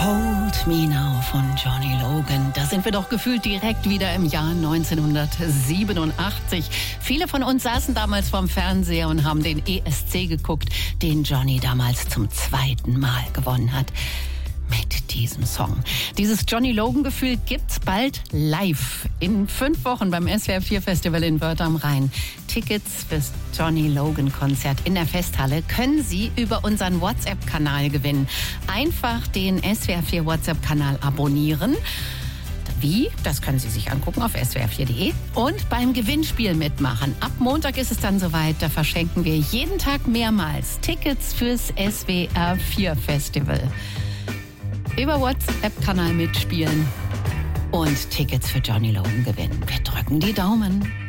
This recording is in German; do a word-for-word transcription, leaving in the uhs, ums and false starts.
Hold Me Now von Johnny Logan. Da sind wir doch gefühlt direkt wieder im Jahr neunzehnhundertsiebenundachtzig. Viele von uns saßen damals vorm Fernseher und haben den E S C geguckt, den Johnny damals zum zweiten Mal gewonnen hat. Mit diesem Song. Dieses Johnny Logan-Gefühl gibt's bald live. In fünf Wochen beim S W R vier Festival in Wörth am Rhein. Tickets fürs Johnny Logan-Konzert in der Festhalle können Sie über unseren WhatsApp-Kanal gewinnen. Einfach den S W R vier WhatsApp-Kanal abonnieren. Wie? Das können Sie sich angucken auf S W R vier punkt de und beim Gewinnspiel mitmachen. Ab Montag ist es dann soweit, da verschenken wir jeden Tag mehrmals Tickets fürs S W R vier Festival. Über WhatsApp-Kanal mitspielen und Tickets für Johnny Logan gewinnen. Wir drücken die Daumen.